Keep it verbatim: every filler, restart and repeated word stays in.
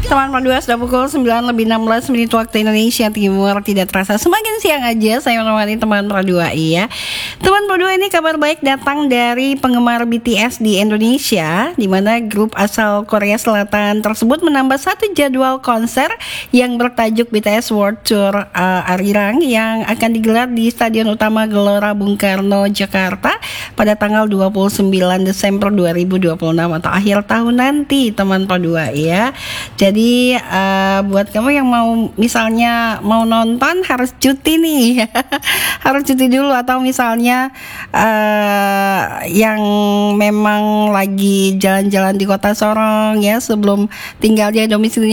Teman dua sudah pukul sembilan lebih enam belas menit waktu Indonesia Timur. Tidak terasa semakin siang aja saya menemani teman dua. Iya, teman dua, ini kabar baik datang dari penggemar B T S di Indonesia, di mana grup asal Korea Selatan tersebut menambah satu jadwal konser yang bertajuk B T S World Tour uh, Arirang yang akan digelar di Stadion Utama Gelora Bung Karno, Jakarta pada tanggal dua puluh sembilan Desember dua ribu dua puluh enam atau akhir tahun nanti, teman dua ya. Jadi uh, buat kamu yang mau misalnya mau nonton harus cuti nih harus cuti dulu, atau misalnya uh, yang memang lagi jalan-jalan di kota Sorong ya, sebelum tinggalnya domisilinya